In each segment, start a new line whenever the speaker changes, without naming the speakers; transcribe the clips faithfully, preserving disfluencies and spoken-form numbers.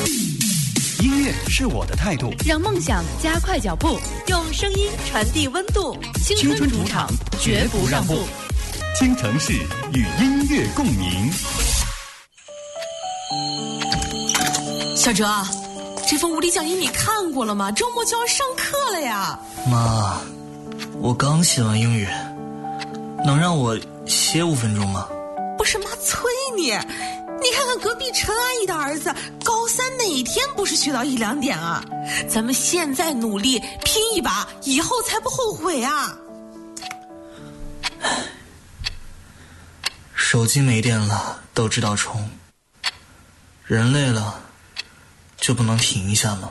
音乐是我的态度，
让梦想加快脚步，用声音传递温度。青春主场，绝不让步。
京城市与音乐共鸣。
小哲，这份物理讲义你看过了吗？周末就要上课了呀。
妈，我刚写完英语，能让我歇五分钟吗？
不是妈催你，你看看隔壁陈阿姨的儿子，高三每天不是学到一两点啊。咱们现在努力拼一把，以后才不后悔啊。
手机没电了都知道充，人累了就不能停一下吗？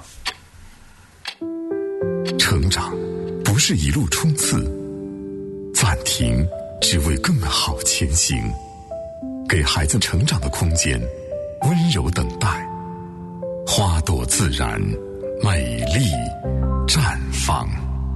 成长不是一路冲刺，暂停只为更好前行。给孩子成长的空间，温柔等待，花朵自然，美丽绽放。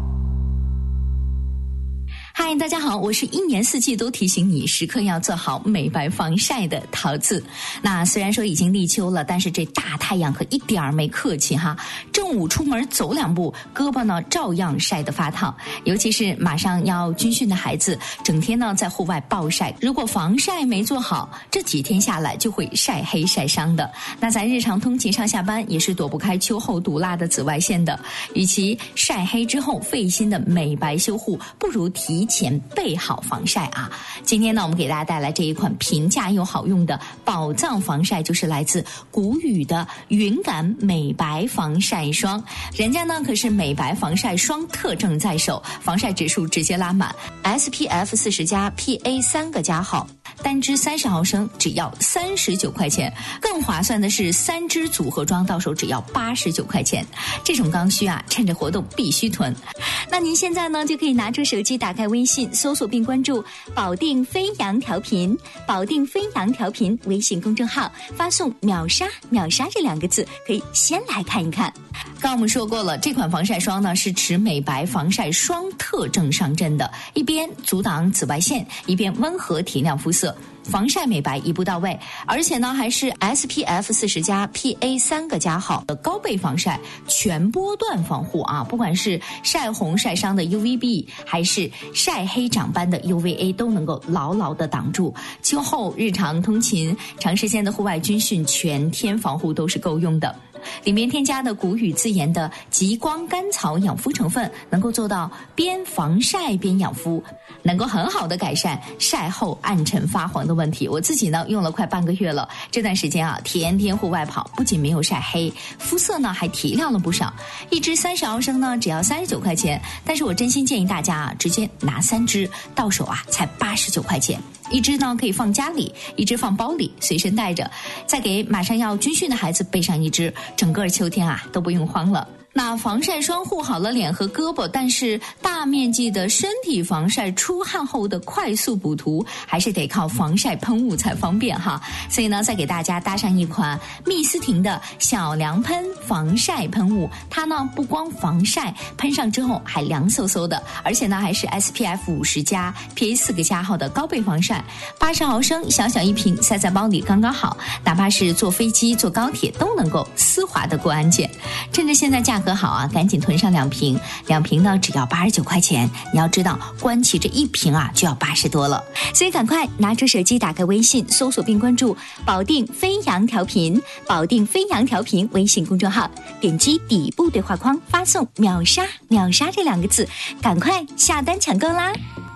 嗨，大家好，我是一年四季都提醒你时刻要做好美白防晒的桃子。那虽然说已经立秋了，但是这大太阳可一点儿没客气哈。正午出门走两步，胳膊呢照样晒得发烫。尤其是马上要军训的孩子，整天呢在户外暴晒，如果防晒没做好，这几天下来就会晒黑晒伤的。那咱日常通勤上下班也是躲不开秋后毒辣的紫外线的。与其晒黑之后费心的美白修护，不如提前备好防晒啊！今天呢，我们给大家带来这一款平价又好用的宝藏防晒，就是来自谷雨的云感美白防晒霜。人家呢可是美白防晒霜特证在手，防晒指数直接拉满 ，S P F 四十加 P A 三个加号，单支三十毫升只要三十九块钱。更划算的是三支组合装到手只要八十九块钱。这种刚需啊，趁着活动必须囤。那您现在呢就可以拿出手机，打开微信搜索并关注保定飞扬调频，保定飞扬调频微信公众号，发送秒杀秒杀这两个字，可以先来看一看。刚我们说过了，这款防晒霜呢是持美白防晒霜特证上阵的，一边阻挡紫外线，一边温和提亮肤色，防晒美白一步到位，而且呢还是 S P F 四十加 P A 三个加号的高倍防晒，全波段防护啊！不管是晒红晒伤的 U V B， 还是晒黑长斑的 U V A， 都能够牢牢的挡住。秋后日常通勤、长时间的户外军训，全天防护都是够用的。里面添加的谷雨自研的极光甘草养肤成分，能够做到边防晒边养肤，能够很好的改善晒后暗沉发黄的问题。我自己呢用了快半个月了，这段时间啊天天户外跑，不仅没有晒黑，肤色呢还提亮了不少。一支三十毫升呢只要三十九块钱，但是我真心建议大家啊直接拿三支，到手啊才八十九块钱。一支呢可以放家里，一支放包里随身带着，再给马上要军训的孩子备上一支，整个秋天啊都不用慌了。那防晒霜护好了脸和胳膊，但是大面积的身体防晒出汗后的快速补涂，还是得靠防晒喷雾才方便哈。所以呢，再给大家搭上一款蜜斯婷的小凉喷防晒喷雾，它呢不光防晒，喷上之后还凉飕飕的，而且呢还是 S P F 五十加 P A 四个加号的高倍防晒，八十毫升小小一瓶，塞在包里刚刚好，哪怕是坐飞机坐高铁都能够丝滑的过安检。趁着现在价格好啊，赶紧囤上两瓶，两瓶呢只要八十九块钱。你要知道，关起这一瓶啊就要八十多了，所以赶快拿出手机，打开微信，搜索并关注保定飞扬调频，保定飞扬调频微信公众号，点击底部对话框，发送秒杀秒杀这两个字，赶快下单抢购啦！